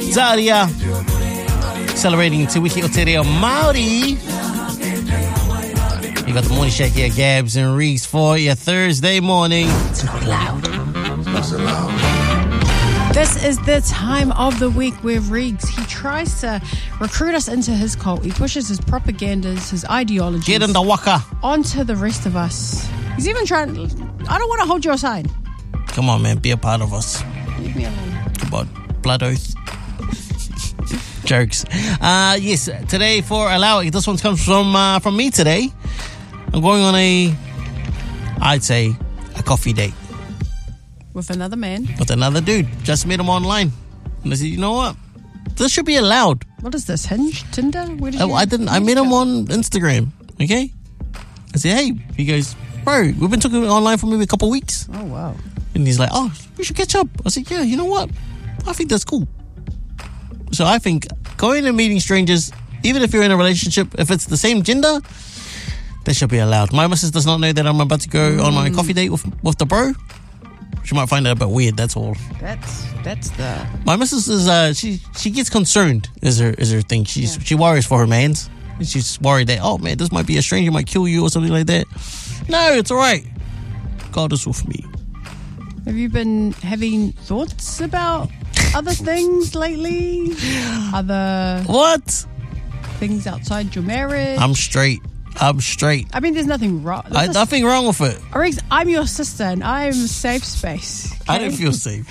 Zaria. Celebrating Te Wiki o Te Reo Māori. You got the morning shake here, Gabs and Reeks for your Thursday morning. It's not loud. It's not loud. This is the time of the week where Riggs, he tries to recruit us into his cult. He pushes his propagandas, his ideologies. Get in the waka. Onto the rest of us. He's even trying. I don't want to hold your side. Come on, man. Be a part of us. Leave me alone. Come on. Blood oath. Jokes. Yes, today for Allow It. This one comes from me today. I'm going on I'd say, a coffee date. With another man? With another dude. Just met him online. And I said, you know what? This should be allowed. What is this? Hinge? Tinder? Where did I met him on Instagram. Okay? I said, hey. He goes, bro, we've been talking online for maybe a couple of weeks. Oh, wow. And he's like, oh, we should catch up. I said, yeah, you know what? I think that's cool. So I think going and meeting strangers, even if you're in a relationship, if it's the same gender, that should be allowed. My missus does not know that I'm about to go on my coffee date with the bro. She might find it a bit weird, that's all. That's the... My missus is, she gets concerned, is her thing. She worries for her mans. She's worried that, oh man, this might be a stranger, might kill you or something like that. No, it's alright. God is with me. Have you been having thoughts about other things lately? Other... What? Things outside your marriage? I'm straight. I mean, there's nothing wrong. Nothing wrong with it. Riggs, I'm your sister and I'm a safe space. Okay? I didn't feel safe.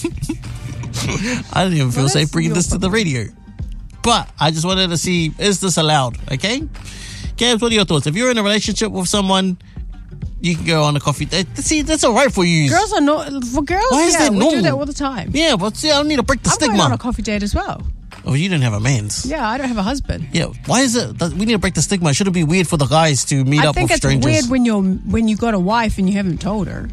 I didn't even feel safe bringing this to the radio. But I just wanted to see, is this allowed? Okay? Gabs, what are your thoughts? If you're in a relationship with someone, you can go on a coffee date. See, that's all right for you. Girls are not... For girls, why is that normal? We do that all the time. Yeah, but see, I don't need to break the stigma. I'm going on a coffee date as well. Oh, you didn't have a man's. Yeah, I don't have a husband. Yeah, why is it that we need to break the stigma? Should it be weird for the guys to meet up with strangers? I think it's weird when you got a wife and you haven't told her.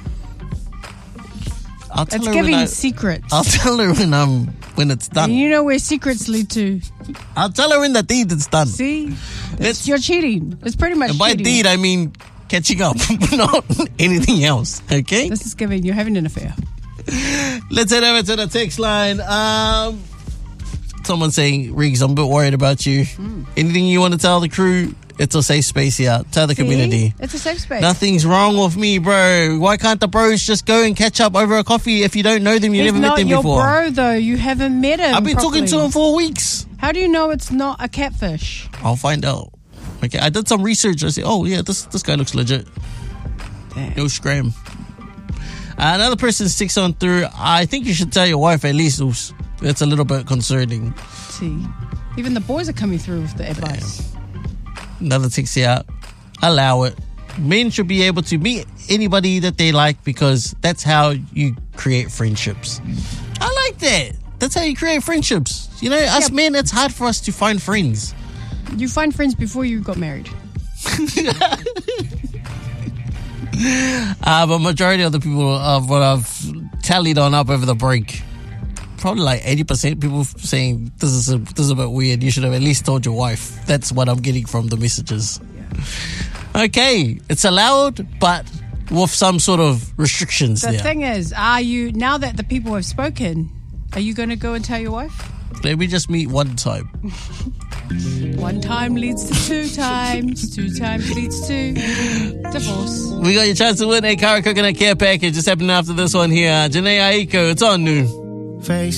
It's giving secrets. I'll tell her when it's done. And you know where secrets lead to. I'll tell her when the deed is done. See, you're cheating. It's pretty much and by cheating. deed I mean catching up, not anything else. Okay. This is giving you're having an affair. Let's head over to the text line. Someone saying, Riggs, I'm a bit worried about you. Anything you want to tell the crew? It's a safe space here. Tell the community. It's a safe space. Nothing's wrong with me, bro. Why can't the bros just go and catch up over a coffee if you don't know them? You never met them before. He's not your bro, though. You haven't met him. I've been talking to him for weeks. How do you know it's not a catfish? I'll find out. Okay, I did some research. I said, oh, yeah, this guy looks legit. Damn. No scram. Another person sticks on through. I think you should tell your wife at least. That's a little bit concerning. See, even the boys are coming through with the advice. Another text here. Allow it. Men should be able to meet anybody that they like because that's how you create friendships. I like that. That's how you create friendships. You know, us men, it's hard for us to find friends. You find friends before you got married. But majority of the people of what I've tallied on up over the break, probably like 80% people saying this is a bit weird. You should have at least told your wife. That's what I'm getting from the messages. Yeah. Okay, it's allowed, but with some sort of restrictions. The thing is, are you, now that the people have spoken, are you going to go and tell your wife? Let me just meet one time. One time leads to 2 times. 2 times leads to divorce. We got your chance to win a Kara Coconut Care Package. Just happening after this one here. Janae Aiko, it's on noon. Face